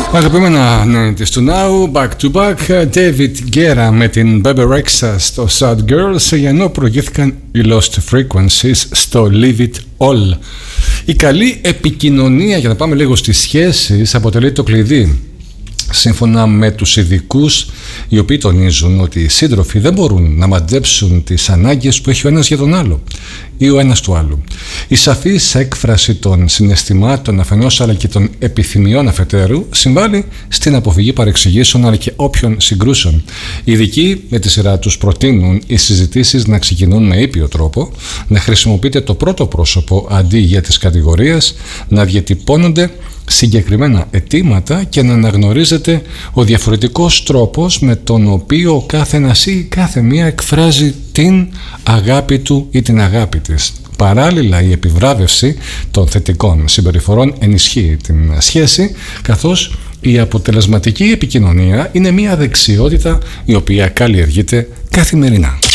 Αγαπημένα 90's to now, back to back, David Guerra με την Bebe Rexha στο Sad Girls, ενώ προηγήθηκαν οι Lost Frequencies στο Leave It All. Η καλή επικοινωνία, για να πάμε λίγο στις σχέσεις, αποτελεί το κλειδί. Σύμφωνα με τους ειδικούς, οι οποίοι τονίζουν ότι οι σύντροφοι δεν μπορούν να μαντέψουν τις ανάγκες που έχει ο ένας για τον άλλο ή ο ένας του άλλου. Η σαφής έκφραση των συναισθημάτων αφενός αλλά και των επιθυμιών αφετέρου συμβάλλει στην αποφυγή παρεξηγήσεων αλλά και όποιων συγκρούσεων. Οι ειδικοί με τη σειρά τους προτείνουν οι συζητήσεις να ξεκινούν με ήπιο τρόπο, να χρησιμοποιείται το πρώτο πρόσωπο αντί για τις κατηγορίες, να διατυπώνονται συγκεκριμένα αιτήματα και να αναγνωρίζεται ο διαφορετικός τρόπος με τον οποίο ο κάθε ένας ή κάθε μία εκφράζει την αγάπη του ή την αγάπη της. Παράλληλα, η επιβράβευση των θετικών συμπεριφορών ενισχύει την σχέση, καθώς η αποτελεσματική επικοινωνία είναι μια δεξιότητα η οποία καλλιεργείται καθημερινά.